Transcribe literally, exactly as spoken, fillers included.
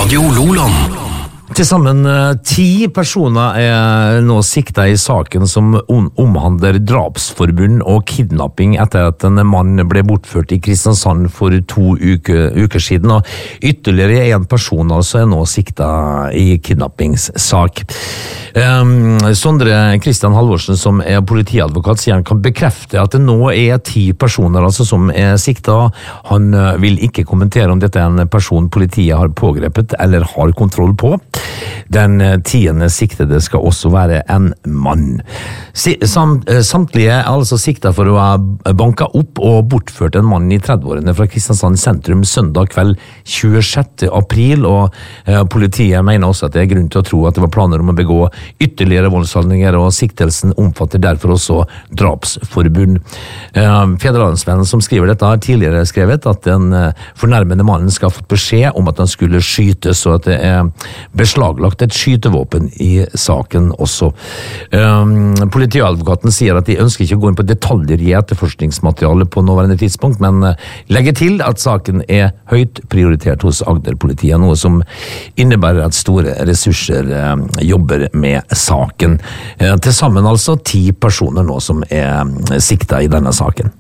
Radio Loland. Til sammen ti personer er nå sikta i saken som omhandler drapsforbund og kidnapping etter at en mann ble bortført i Kristiansand for to uker, uker siden, og ytterligere en person altså er nå sikta i kidnappingssak. Um, Sondre Kristian Halvorsen, som er politiadvokat, sier han kan bekrefte at det nå er ti personer altså, som er sikta. Han vil ikke kommentere om dette er en person politiet har pågrepet eller har kontroll på. Den tiende siktede skal også være en mann. Samtlige er altså sikta for å ha banket opp og bortført en mann i trettiårene fra Kristiansand sentrum søndag kveld tjuesjette april, og politiet mener også at det er grunn til å tro at det var planer om å begå ytterligere voldshandlinger, og siktelsen omfatter derfor også drapsforbund. Federlandsvennen som skriver dette har tidligere skrevet at den fornærmende mannen skal ha fått beskjed om at han skulle skytes, og at det er beslaglagt et skytevåpen i saken også. Politiadvokaten sier at de ønsker ikke å gå inn på detaljer i etterforskningsmaterialet på nåværende tidspunkt, men legger til at saken er høyt prioritert hos Agder-politiet, noe som innebærer at store ressurser jobber med saken. Til sammen altså ti personer nå som er sikta i denne saken.